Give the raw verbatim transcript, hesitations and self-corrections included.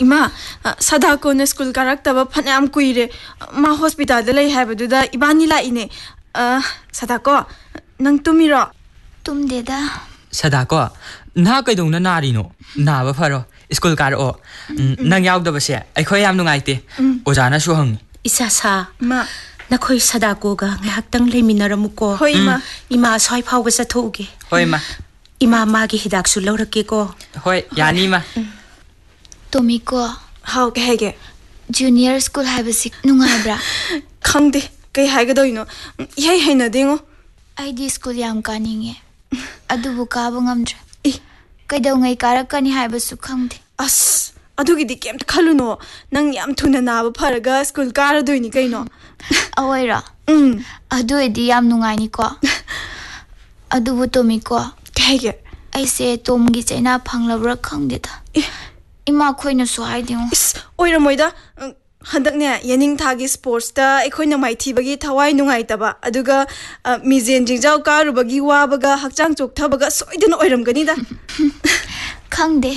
Ima, Sadako na school karakter panam kuire, ma hospital dalay habaduda ibani la ine. Sadako, nang tumiro. Tum deda. Sadako, na kay dong na narino, na ba faro, school karo. Nang yaw da ba siya? Ay ko yam nung aite. Oja na suhang. Isa sa. Ma. Nakoy Sadako ga ngahaktang leminaramu ko. Hoy ma. Ima soy pawga sa tugi. Hoy ma. Ima magi hidak su lawraki ko. Hoy, yani ma. Tomiko. How kehege? Junior school habasi nungabra. Khangde, kay hagado Yay haina dingo. I D school yam kaninge. Adubu kabo ngamdra. Kay daw ngay karakani habasu khangde. As, adugi di kem kaluno. Nang yam tuna na ba paraga school karado ni kay no. Awaira. Mm. Adu edi yam nungay ni ko. Adubu Tomiko. Kehege? Ay se Tomgi chayna panglabra khangde ta. Ima khoi na so hai dingo. Is, oira moida. Handak ne yaning thagi sports ta ekhoi na mai thibagi thawai nungai taba aduga mizen jingjau karubagi wabaga hakchang chok thabaga soidena oiram gani da khangde